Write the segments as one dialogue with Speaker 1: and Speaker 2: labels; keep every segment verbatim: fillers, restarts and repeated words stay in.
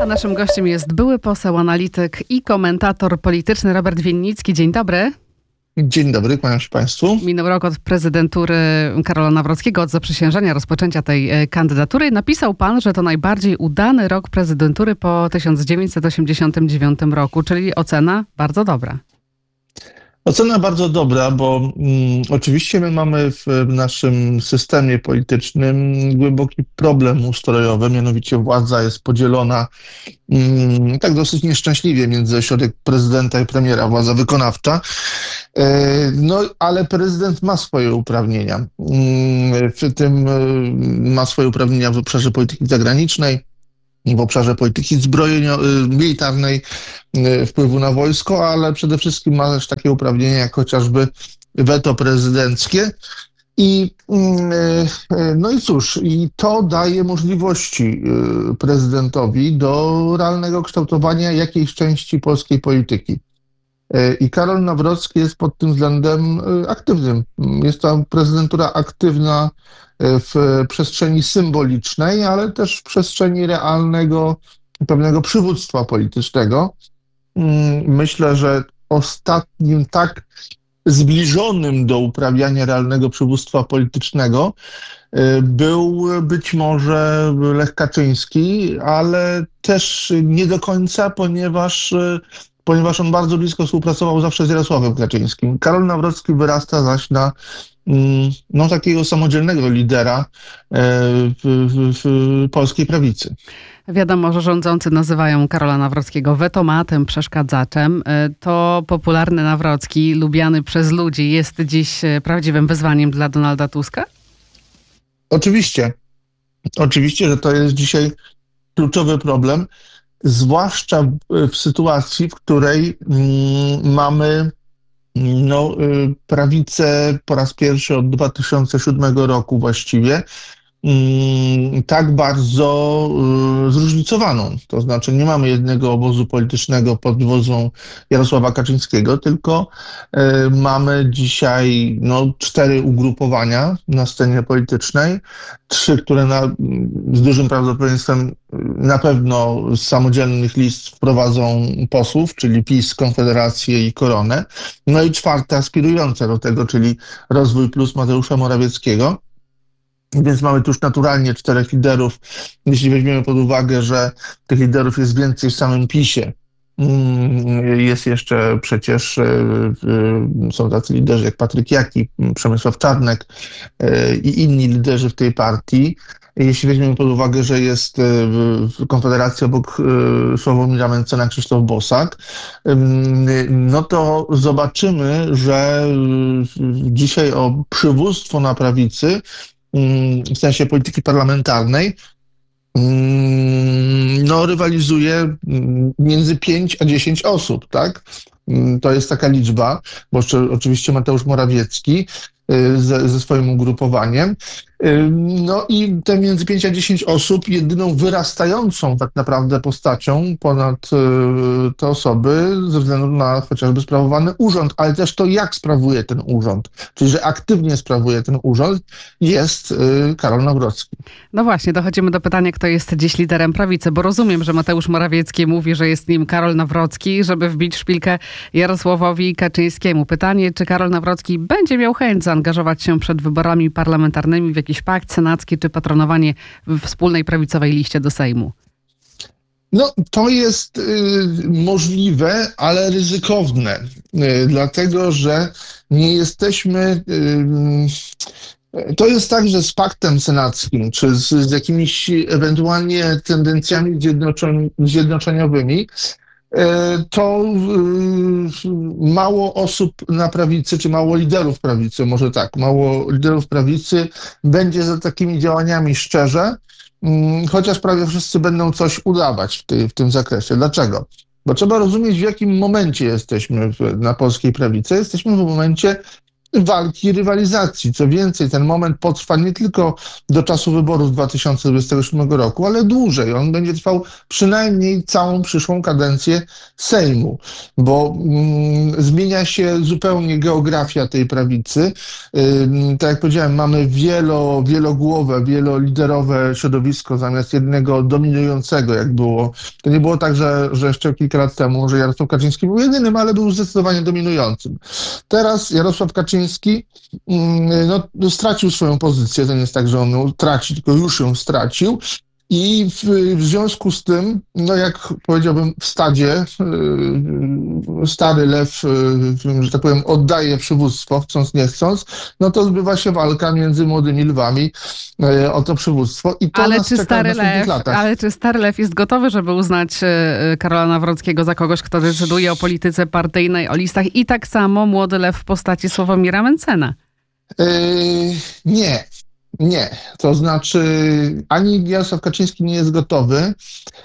Speaker 1: A naszym gościem jest były poseł, analityk i komentator polityczny Robert Winnicki. Dzień dobry.
Speaker 2: Dzień dobry, kłaniam się Państwu.
Speaker 1: Minął rok od prezydentury Karola Nawrockiego, od zaprzysiężenia, rozpoczęcia tej kandydatury. Napisał pan, że to najbardziej udany rok prezydentury po tysiąc dziewięćset osiemdziesiątym dziewiątym roku, czyli ocena bardzo dobra.
Speaker 2: Ocena bardzo dobra, bo mm, oczywiście my mamy w naszym systemie politycznym głęboki problem ustrojowy, mianowicie władza jest podzielona mm, tak dosyć nieszczęśliwie między ośrodek prezydenta i premiera, władza wykonawcza. E, no, ale prezydent ma swoje uprawnienia. Mm, w tym y, ma swoje uprawnienia w obszarze polityki zagranicznej, w obszarze polityki zbrojeniowej, militarnej, wpływu na wojsko, ale przede wszystkim ma też takie uprawnienia jak chociażby weto prezydenckie. I, no i cóż, i to daje możliwości prezydentowi do realnego kształtowania jakiejś części polskiej polityki. I Karol Nawrocki jest pod tym względem aktywnym. Jest to prezydentura aktywna w przestrzeni symbolicznej, ale też w przestrzeni realnego, pewnego przywództwa politycznego. Myślę, że ostatnim tak zbliżonym do uprawiania realnego przywództwa politycznego był być może Lech Kaczyński, ale też nie do końca, ponieważ ponieważ on bardzo blisko współpracował zawsze z Jarosławem Kaczyńskim. Karol Nawrocki wyrasta zaś na no, takiego samodzielnego lidera w, w, w polskiej prawicy.
Speaker 1: Wiadomo, że rządzący nazywają Karola Nawrockiego wetomatem, przeszkadzaczem. To popularny Nawrocki, lubiany przez ludzi, jest dziś prawdziwym wyzwaniem dla Donalda Tuska?
Speaker 2: Oczywiście. Oczywiście, że to jest dzisiaj kluczowy problem, zwłaszcza w, w sytuacji, w której mm, mamy no, prawicę po raz pierwszy od dwa tysiące siódmego roku właściwie tak bardzo zróżnicowaną. To znaczy nie mamy jednego obozu politycznego pod wodzą Jarosława Kaczyńskiego, tylko mamy dzisiaj no, cztery ugrupowania na scenie politycznej, trzy, które na, z dużym prawdopodobieństwem na pewno z samodzielnych list wprowadzą posłów, czyli PiS, Konfederację i Koronę. No i czwarta aspirująca do tego, czyli Rozwój Plus Mateusza Morawieckiego. Więc mamy tu już naturalnie czterech liderów. Jeśli weźmiemy pod uwagę, że tych liderów jest więcej w samym PiSie, jest jeszcze przecież, są tacy liderzy jak Patryk Jaki, Przemysław Czarnek i inni liderzy w tej partii. Jeśli weźmiemy pod uwagę, że jest w Konfederacji obok Sławomira Mencena Krzysztof Bosak, no to zobaczymy, że dzisiaj o przywództwo na prawicy w sensie polityki parlamentarnej, no rywalizuje między pięć a dziesięć osób, tak? To jest taka liczba, bo oczywiście Mateusz Morawiecki ze, ze swoim ugrupowaniem. No i te między pięć a dziesięć osób, jedyną wyrastającą tak naprawdę postacią ponad te osoby ze względu na chociażby sprawowany urząd, ale też to, jak sprawuje ten urząd, czyli że aktywnie sprawuje ten urząd, jest Karol Nawrocki.
Speaker 1: No właśnie, dochodzimy do pytania, kto jest dziś liderem prawicy, bo rozumiem, że Mateusz Morawiecki mówi, że jest nim Karol Nawrocki, żeby wbić szpilkę Jarosławowi Kaczyńskiemu. Pytanie, czy Karol Nawrocki będzie miał chęć zaangażować się przed wyborami parlamentarnymi w jakiś pakt senacki, czy patronowanie w wspólnej prawicowej liście do Sejmu?
Speaker 2: No, to jest y, możliwe, ale ryzykowne, y, dlatego że nie jesteśmy... Y, to jest tak, że z paktem senackim, czy z, z jakimiś ewentualnie tendencjami zjednoczeń, zjednoczeniowymi, to mało osób na prawicy, czy mało liderów prawicy, może tak, mało liderów prawicy będzie za takimi działaniami szczerze, chociaż prawie wszyscy będą coś udawać w, tej, w tym zakresie. Dlaczego? Bo trzeba rozumieć, w jakim momencie jesteśmy w, na polskiej prawicy. Jesteśmy w momencie walki, rywalizacji. Co więcej, ten moment potrwa nie tylko do czasu wyborów dwa tysiące dwudziestego siódmego roku, ale dłużej. On będzie trwał przynajmniej całą przyszłą kadencję Sejmu, bo mm, zmienia się zupełnie geografia tej prawicy. Ym, tak jak powiedziałem, mamy wielo, wielogłowe, wieloliderowe środowisko zamiast jednego dominującego, jak było. To nie było tak, że, że jeszcze kilka lat temu, że Jarosław Kaczyński był jedynym, ale był zdecydowanie dominującym. Teraz Jarosław Kaczyński no, stracił swoją pozycję. To nie jest tak, że on ją traci, tylko już ją stracił. I w, w związku z tym, no jak powiedziałbym, w stadzie yy, stary lew, yy, że tak powiem, oddaje przywództwo, chcąc nie chcąc, no to zbywa się walka między młodymi lwami yy, o to przywództwo. I to
Speaker 1: Ale
Speaker 2: nas
Speaker 1: czy,
Speaker 2: czeka w
Speaker 1: stary
Speaker 2: następnych
Speaker 1: lew,
Speaker 2: latach.
Speaker 1: ale czy stary lew jest gotowy, żeby uznać e, Karola Nawrockiego za kogoś, kto decyduje o polityce partyjnej, o listach, i tak samo młody lew w postaci Sławomira Mentzena?
Speaker 2: Yy, nie. Nie, to znaczy ani Jarosław Kaczyński nie jest gotowy,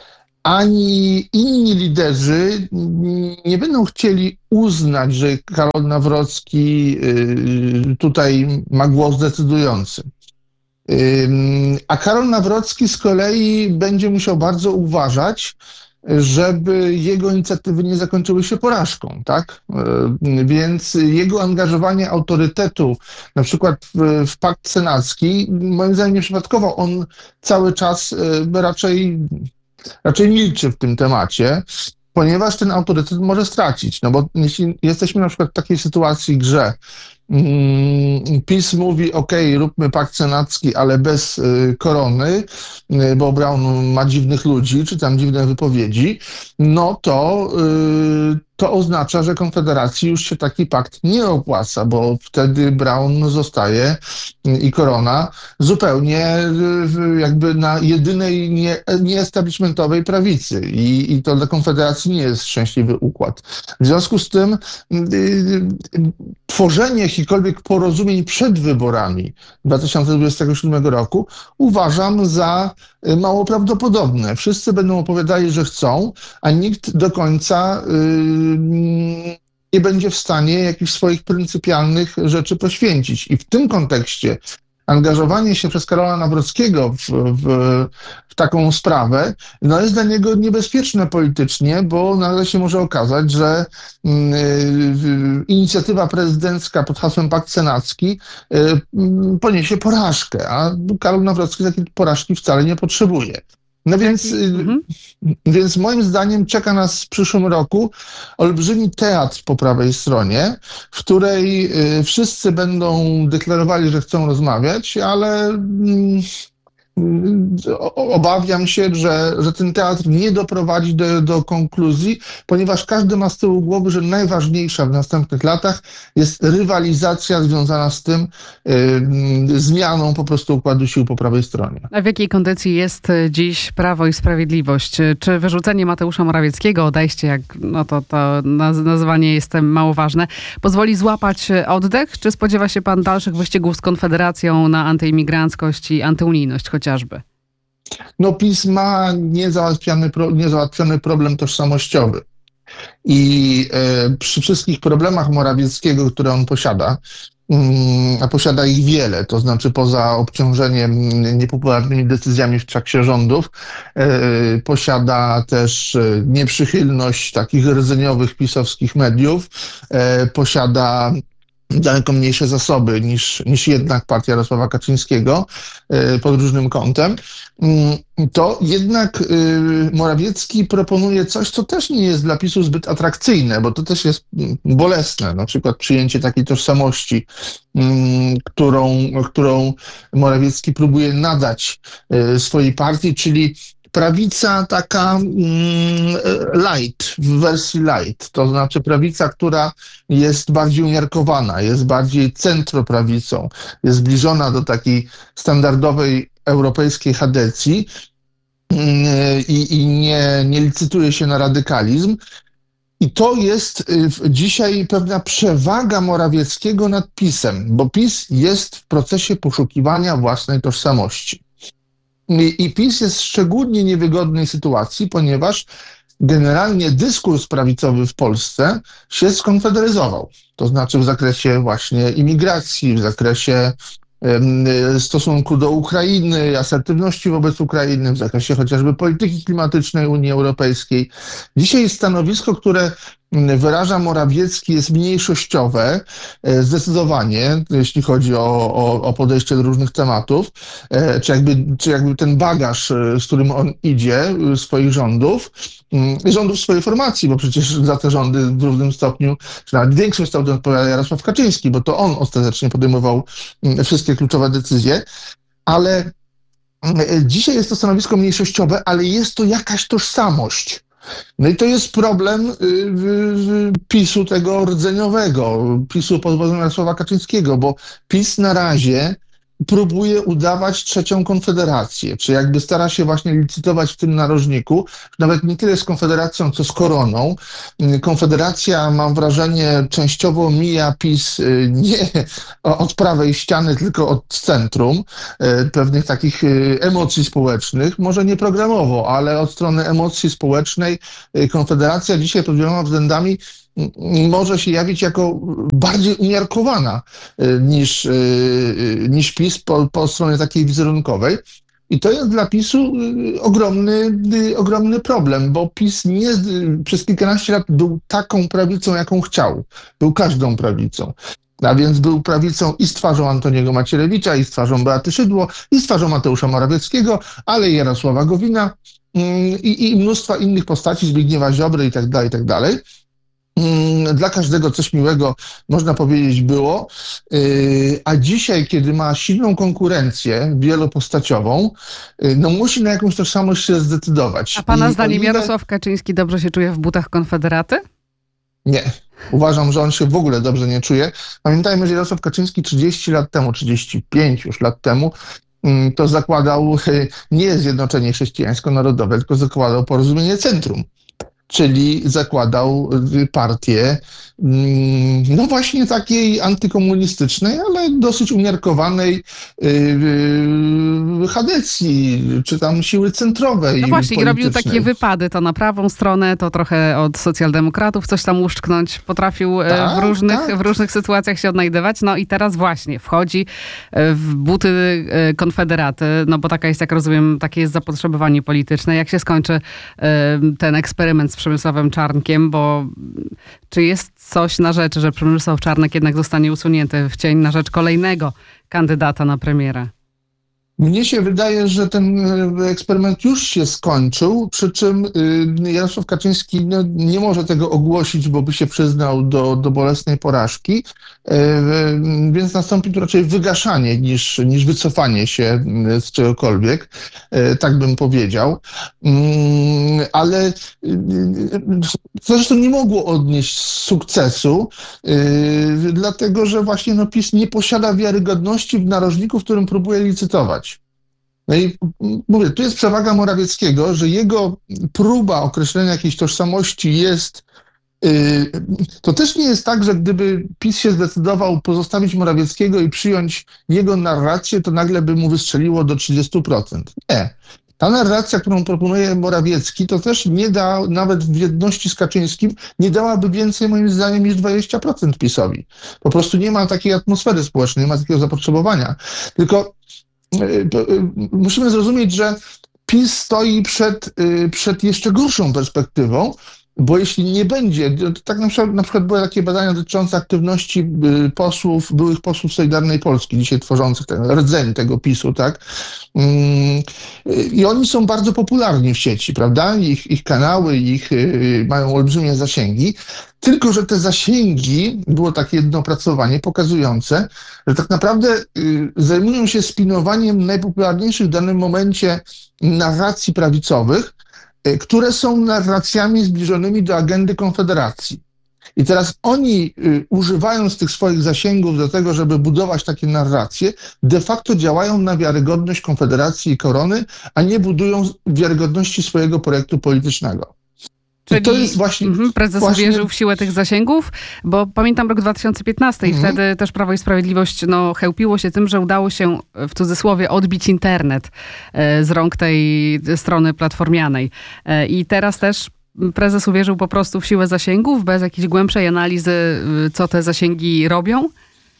Speaker 2: ani inni liderzy nie będą chcieli uznać, że Karol Nawrocki y, tutaj ma głos decydujący. Y, A Karol Nawrocki z kolei będzie musiał bardzo uważać, żeby jego inicjatywy nie zakończyły się porażką, tak? Więc jego angażowanie autorytetu, na przykład w, w pakt senacki, moim zdaniem nieprzypadkowo, on cały czas raczej, raczej milczy w tym temacie, ponieważ ten autorytet może stracić. No bo jeśli jesteśmy na przykład w takiej sytuacji, że PiS mówi, ok, róbmy pakt senacki, ale bez y, korony, y, bo Braun ma dziwnych ludzi, czy tam dziwne wypowiedzi, no to y, to oznacza, że Konfederacji już się taki pakt nie opłaca, bo wtedy Braun zostaje y, i korona zupełnie y, jakby na jedynej nie, nieestablishmentowej prawicy I, i to dla Konfederacji nie jest szczęśliwy układ. W związku z tym y, y, tworzenie jakichkolwiek porozumień przed wyborami dwa tysiące dwudziestego siódmego roku uważam za mało prawdopodobne. Wszyscy będą opowiadali, że chcą, a nikt do końca yy, nie będzie w stanie jakichś swoich pryncypialnych rzeczy poświęcić. I w tym kontekście angażowanie się przez Karola Nawrockiego w, w, w taką sprawę no jest dla niego niebezpieczne politycznie, bo nagle się może okazać, że y, y, inicjatywa prezydencka pod hasłem Pakt Senacki y, y, poniesie porażkę, a Karol Nawrocki takiej porażki wcale nie potrzebuje. No więc, mhm. więc moim zdaniem czeka nas w przyszłym roku olbrzymi teatr po prawej stronie, w której wszyscy będą deklarowali, że chcą rozmawiać, ale obawiam się, że, że ten teatr nie doprowadzi do, do konkluzji, ponieważ każdy ma z tyłu głowy, że najważniejsza w następnych latach jest rywalizacja związana z tym yy, zmianą po prostu układu sił po prawej stronie.
Speaker 1: A w jakiej kondycji jest dziś Prawo i Sprawiedliwość? Czy wyrzucenie Mateusza Morawieckiego, odejście, jak no to, to nazwanie jest mało ważne, pozwoli złapać oddech? Czy spodziewa się pan dalszych wyścigów z Konfederacją na antyimigranckość i antyunijność chociażby?
Speaker 2: No PiS ma niezałatwiony, niezałatwiony problem tożsamościowy. I e, przy wszystkich problemach Morawieckiego, które on posiada, mm, a posiada ich wiele, to znaczy poza obciążeniem niepopularnymi decyzjami w trakcie rządów, e, posiada też nieprzychylność takich rdzeniowych pisowskich mediów, e, posiada daleko mniejsze zasoby niż, niż jednak partia Jarosława Kaczyńskiego y, pod różnym kątem, y, to jednak y, Morawiecki proponuje coś, co też nie jest dla PiSu zbyt atrakcyjne, bo to też jest bolesne, na przykład przyjęcie takiej tożsamości, y, którą, którą Morawiecki próbuje nadać y, swojej partii, czyli prawica taka mm, light, w wersji light, to znaczy prawica, która jest bardziej umiarkowana, jest bardziej centroprawicą, jest zbliżona do takiej standardowej europejskiej chadecji i, i nie, nie licytuje się na radykalizm. I to jest dzisiaj pewna przewaga Morawieckiego nad PiSem, bo PiS jest w procesie poszukiwania własnej tożsamości. I PiS jest w szczególnie niewygodnej sytuacji, ponieważ generalnie dyskurs prawicowy w Polsce się skonfederyzował. To znaczy w zakresie właśnie imigracji, w zakresie stosunku do Ukrainy, asertywności wobec Ukrainy, w zakresie chociażby polityki klimatycznej Unii Europejskiej. Dzisiaj stanowisko, które wyraża Morawiecki, jest mniejszościowe, zdecydowanie, jeśli chodzi o, o, o podejście do różnych tematów, czy jakby, czy jakby ten bagaż, z którym on idzie, swoich rządów, rządów swojej formacji, bo przecież za te rządy w równym stopniu, czy nawet w większym stopniu odpowiada Jarosław Kaczyński, bo to on ostatecznie podejmował wszystkie kluczowe decyzje, ale dzisiaj jest to stanowisko mniejszościowe, ale jest to jakaś tożsamość. No i to jest problem PiSu tego rdzeniowego, PiSu pod wodzą Jarosława Kaczyńskiego, bo PiS na razie próbuje udawać trzecią konfederację, czy jakby stara się właśnie licytować w tym narożniku, nawet nie tyle z Konfederacją, co z Koroną. Konfederacja, mam wrażenie, częściowo mija PiS nie od prawej ściany, tylko od centrum, pewnych takich emocji społecznych, może nie programowo, ale od strony emocji społecznej Konfederacja dzisiaj pod wieloma względami może się jawić jako bardziej umiarkowana niż, niż PiS po, po stronie takiej wizerunkowej. I to jest dla PiSu ogromny, ogromny problem, bo PiS nie, przez kilkanaście lat był taką prawicą, jaką chciał. Był każdą prawicą. A więc był prawicą i z twarzą Antoniego Macierewicza, i z twarzą Beaty Szydło, i z twarzą Mateusza Morawieckiego, ale i Jarosława Gowina i, i mnóstwa innych postaci, Zbigniewa Ziobry i tak dalej, i tak dalej. Dla każdego coś miłego, można powiedzieć, było, a dzisiaj, kiedy ma silną konkurencję wielopostaciową, no musi na jakąś tożsamość się zdecydować.
Speaker 1: A pana
Speaker 2: I
Speaker 1: zdaniem
Speaker 2: ile...
Speaker 1: Jarosław Kaczyński dobrze się czuje w butach Konfederaty?
Speaker 2: Nie. Uważam, że on się w ogóle dobrze nie czuje. Pamiętajmy, że Jarosław Kaczyński trzydzieści lat temu, trzydzieści pięć już lat temu, to zakładał nie Zjednoczenie Chrześcijańsko-Narodowe, tylko zakładał Porozumienie Centrum. Czyli zakładał partię, no właśnie takiej antykomunistycznej, ale dosyć umiarkowanej chadecji, czy tam siły centrowej.
Speaker 1: No właśnie, robił takie wypady, to na prawą stronę, to trochę od socjaldemokratów coś tam uszczknąć, potrafił tak, w, różnych, tak. w różnych sytuacjach się odnajdywać, no i teraz właśnie wchodzi w buty Konfederaty, no bo taka jest, jak rozumiem, takie jest zapotrzebowanie polityczne. Jak się skończy ten eksperyment z Przemysławem Czarnkiem, bo czy jest coś na rzeczy, że Przemysław Czarnek jednak zostanie usunięty w cień na rzecz kolejnego kandydata na premiera?
Speaker 2: Mnie się wydaje, że ten eksperyment już się skończył, przy czym Jarosław Kaczyński no, nie może tego ogłosić, bo by się przyznał do, do bolesnej porażki, więc nastąpi tu raczej wygaszanie niż, niż wycofanie się z czegokolwiek, tak bym powiedział. Ale to zresztą nie mogło odnieść sukcesu, dlatego że właśnie no, PiS nie posiada wiarygodności w narożniku, w którym próbuje licytować. No i mówię, tu jest przewaga Morawieckiego, że jego próba określenia jakiejś tożsamości jest... Yy, to też nie jest tak, że gdyby PiS się zdecydował pozostawić Morawieckiego i przyjąć jego narrację, to nagle by mu wystrzeliło do trzydziestu procent. Nie. Ta narracja, którą proponuje Morawiecki, to też nie da, nawet w jedności z Kaczyńskim, nie dałaby więcej moim zdaniem niż dwadzieścia procent PiSowi. Po prostu nie ma takiej atmosfery społecznej, nie ma takiego zapotrzebowania. Tylko musimy zrozumieć, że PiS stoi przed, przed jeszcze gorszą perspektywą, bo jeśli nie będzie, tak na przykład, na przykład były takie badania dotyczące aktywności posłów, byłych posłów Solidarnej Polski, dzisiaj tworzących ten rdzeń tego PiSu, tak? I oni są bardzo popularni w sieci, prawda? Ich, ich kanały, ich mają olbrzymie zasięgi, tylko że te zasięgi, było takie jedno opracowanie pokazujące, że tak naprawdę zajmują się spinowaniem najpopularniejszych w danym momencie narracji prawicowych, które są narracjami zbliżonymi do agendy Konfederacji. I teraz oni, y, używając tych swoich zasięgów do tego, żeby budować takie narracje, de facto działają na wiarygodność Konfederacji i Korony, a nie budują wiarygodności swojego projektu politycznego.
Speaker 1: Czyli
Speaker 2: to jest właśnie,
Speaker 1: mm, prezes
Speaker 2: właśnie...
Speaker 1: wierzył w siłę tych zasięgów, bo pamiętam rok dwa tysiące piętnasty mm. i wtedy też Prawo i Sprawiedliwość no, chełpiło się tym, że udało się w cudzysłowie odbić internet e, z rąk tej strony platformianej. E, I teraz też prezes uwierzył po prostu w siłę zasięgów, bez jakiejś głębszej analizy, co te zasięgi robią?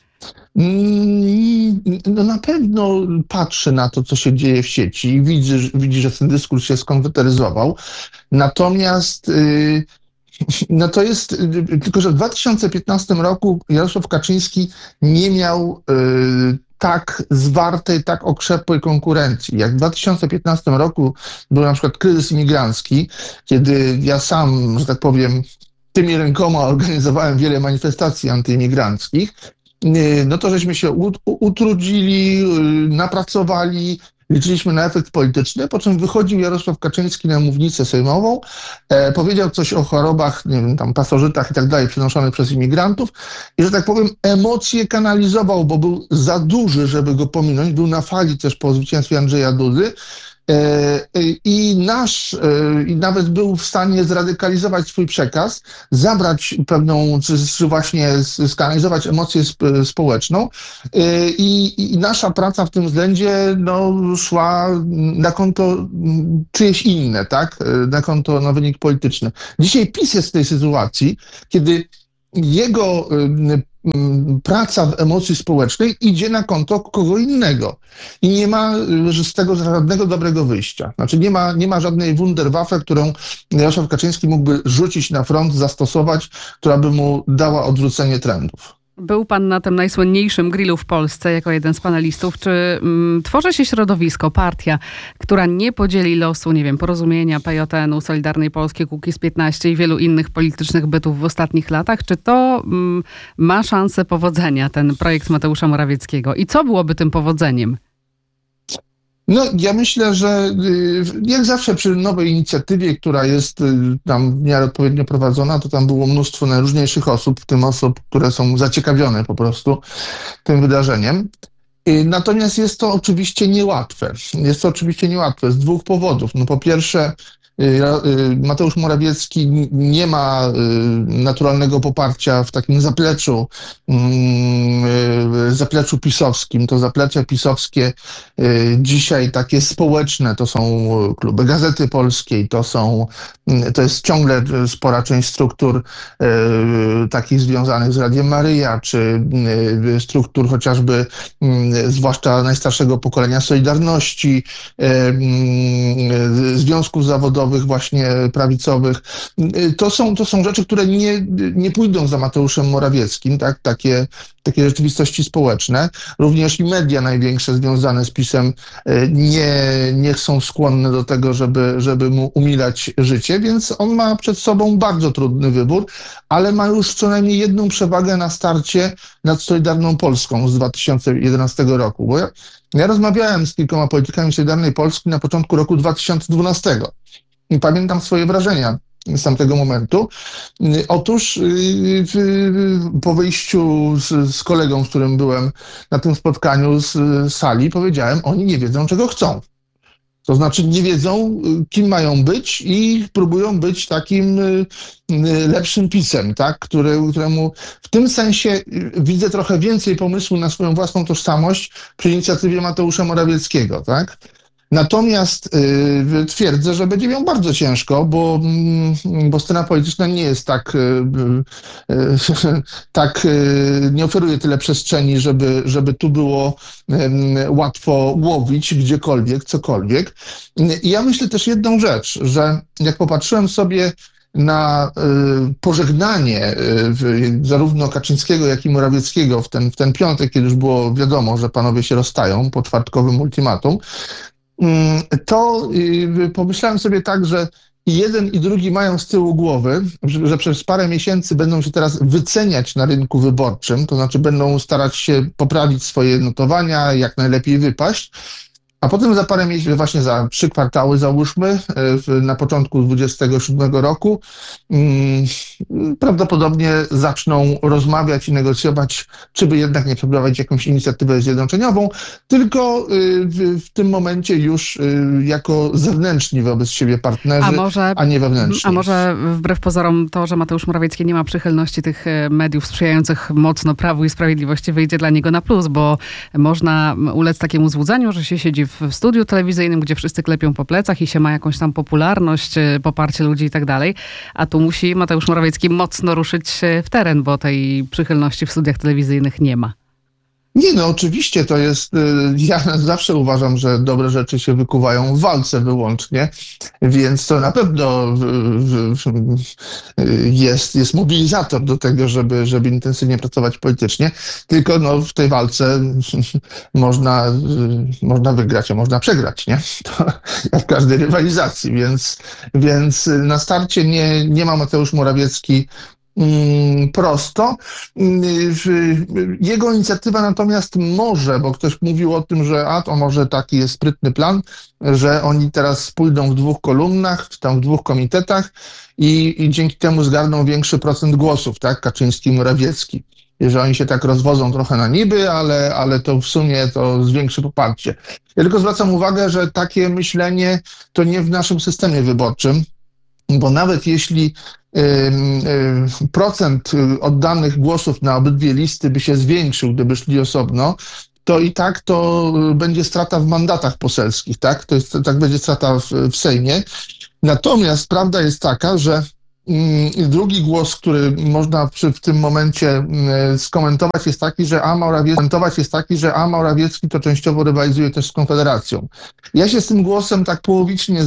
Speaker 2: No na pewno patrzy na to, co się dzieje w sieci i widzi, widzi, że ten dyskurs się skomputeryzował. Natomiast yy, no to jest, yy, tylko że w dwa tysiące piętnastym roku Jarosław Kaczyński nie miał yy, tak zwartej, tak okrzepłej konkurencji. Jak w dwa tysiące piętnastym roku był na przykład kryzys imigrancki, kiedy ja sam, że tak powiem, tymi rękoma organizowałem wiele manifestacji antyimigranckich, no to żeśmy się utrudzili, napracowali, liczyliśmy na efekt polityczny, po czym wychodził Jarosław Kaczyński na mównicę sejmową, e, powiedział coś o chorobach, nie wiem, tam pasożytach i tak dalej, przenoszonych przez imigrantów i, że tak powiem, emocje kanalizował, bo był za duży, żeby go pominąć, był na fali też po zwycięstwie Andrzeja Dudy. I nasz, i nawet był w stanie zradykalizować swój przekaz, zabrać pewną, czy właśnie skanalizować emocję społeczną i, i nasza praca w tym względzie no, szła na konto czyjeś inne, tak? Na konto, na wynik polityczny. Dzisiaj PiS jest w tej sytuacji, kiedy jego praca w emocji społecznej idzie na konto kogo innego. I nie ma z tego żadnego dobrego wyjścia. Znaczy nie ma, nie ma żadnej Wunderwaffe, którą Jarosław Kaczyński mógłby rzucić na front, zastosować, która by mu dała odwrócenie trendów.
Speaker 1: Był pan na tym najsłynniejszym grillu w Polsce jako jeden z panelistów. Czy mm, tworzy się środowisko, partia, która nie podzieli losu, nie wiem, Porozumienia, P J N u, Solidarnej Polski, Kukiz piętnaście i wielu innych politycznych bytów w ostatnich latach? Czy to mm, ma szansę powodzenia, ten projekt Mateusza Morawieckiego? I co byłoby tym powodzeniem?
Speaker 2: No, ja myślę, że jak zawsze przy nowej inicjatywie, która jest tam w miarę odpowiednio prowadzona, to tam było mnóstwo najróżniejszych osób, w tym osób, które są zaciekawione po prostu tym wydarzeniem. Natomiast jest to oczywiście niełatwe. Jest to oczywiście niełatwe z dwóch powodów. No, po pierwsze, Mateusz Morawiecki nie ma naturalnego poparcia w takim zapleczu, zapleczu pisowskim. To zaplecze pisowskie dzisiaj takie społeczne, to są kluby Gazety Polskiej, to są, to jest ciągle spora część struktur takich związanych z Radiem Maryja, czy struktur chociażby zwłaszcza najstarszego pokolenia Solidarności, związków zawodowych, właśnie prawicowych. To są, to są rzeczy, które nie, nie pójdą za Mateuszem Morawieckim, tak? Takie, takie rzeczywistości społeczne. Również i media największe związane z PiS-em nie, nie są skłonne do tego, żeby, żeby mu umilać życie, więc on ma przed sobą bardzo trudny wybór, ale ma już co najmniej jedną przewagę na starcie nad Solidarną Polską z dwa tysiące jedenastego roku. Bo ja, ja rozmawiałem z kilkoma politykami Solidarnej Polski na początku roku dwa tysiące dwunastego. I pamiętam swoje wrażenia z tamtego momentu. Otóż po wyjściu z, z kolegą, z którym byłem na tym spotkaniu z sali, powiedziałem, oni nie wiedzą, czego chcą. To znaczy nie wiedzą, kim mają być i próbują być takim lepszym PiS-em, tak? Który, któremu w tym sensie widzę trochę więcej pomysłu na swoją własną tożsamość przy inicjatywie Mateusza Morawieckiego, tak? Natomiast y, twierdzę, że będzie miał bardzo ciężko, bo, y, bo scena polityczna nie jest tak, y, y, y, tak y, nie oferuje tyle przestrzeni, żeby, żeby tu było y, łatwo łowić gdziekolwiek, cokolwiek. I ja myślę też jedną rzecz, że jak popatrzyłem sobie na y, pożegnanie y, zarówno Kaczyńskiego, jak i Morawieckiego w ten, w ten piątek, kiedy już było wiadomo, że panowie się rozstają po czwartkowym ultimatum, to pomyślałem sobie tak, że i jeden i drugi mają z tyłu głowy, że, że przez parę miesięcy będą się teraz wyceniać na rynku wyborczym, to znaczy będą starać się poprawić swoje notowania, jak najlepiej wypaść, a potem za parę miesięcy, właśnie za trzy kwartały załóżmy, w, na początku dwudziestego siódmego roku, hmm, prawdopodobnie zaczną rozmawiać i negocjować, czy by jednak nie przeprowadzić jakąś inicjatywę zjednoczeniową, tylko y, w, w tym momencie już y, jako zewnętrzni wobec siebie partnerzy, a, może, a nie wewnętrzni.
Speaker 1: A może wbrew pozorom to, że Mateusz Morawiecki nie ma przychylności tych mediów sprzyjających mocno Prawu i Sprawiedliwości, wyjdzie dla niego na plus, bo można ulec takiemu złudzeniu, że się siedzi w w studiu telewizyjnym, gdzie wszyscy klepią po plecach i się ma jakąś tam popularność, e, poparcie ludzi i tak dalej. A tu musi Mateusz Morawiecki mocno ruszyć e, w teren, bo tej przychylności w studiach telewizyjnych nie ma.
Speaker 2: Nie, no oczywiście to jest, y, ja zawsze uważam, że dobre rzeczy się wykuwają w walce wyłącznie, więc to na pewno w- w- w- jest, jest mobilizator do tego, żeby, żeby intensywnie pracować politycznie, tylko no, w tej walce można, y, można wygrać, a można przegrać, nie? To jak w każdej rywalizacji, więc, więc na starcie nie, nie ma Mateusz Morawiecki mm, prosto. Mm, w- Jego inicjatywa natomiast może, bo ktoś mówił o tym, że a to może taki jest sprytny plan, że oni teraz pójdą w dwóch kolumnach, czy tam w dwóch komitetach i, i dzięki temu zgarną większy procent głosów, tak? Kaczyński i Morawiecki. I że oni się tak rozwodzą trochę na niby, ale, ale to w sumie to zwiększy poparcie. Ja tylko zwracam uwagę, że takie myślenie to nie w naszym systemie wyborczym, bo nawet jeśli ym, ym, procent y, oddanych głosów na obydwie listy by się zwiększył, gdyby szli osobno, to i tak to y, będzie strata w mandatach poselskich, tak? To jest, tak będzie strata w, w Sejmie. Natomiast prawda jest taka, że mm, drugi głos, który można przy, w tym momencie mm, skomentować jest taki, że a Morawiecki, komentować jest taki, że a Morawiecki to częściowo rywalizuje też z Konfederacją. Ja się z tym głosem tak połowicznie